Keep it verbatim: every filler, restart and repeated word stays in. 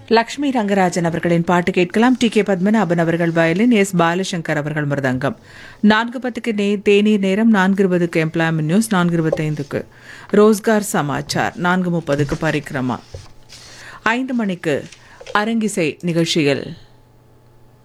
லக்ஷ்மி ரங்கராஜன் அவர்களின் பாட்டு கேட்கலாம். டி கே பத்மநாபன் அவர்கள் வயலின், எஸ் பாலசங்கர் அவர்கள் மிருதங்கம். நான்கு பத்துக்கு நே தேநீர் நேரம், நான்கு இருபதுக்கு எம்ப்ளாய்மெண்ட் நியூஸ், நான்கு இருபத்தைந்துக்கு ரோஸ்கார் சமாச்சார், நான்கு முப்பதுக்கு பரிக்கிரமா, ஐந்து மணிக்கு அரங்கிசை நிகழ்ச்சியில்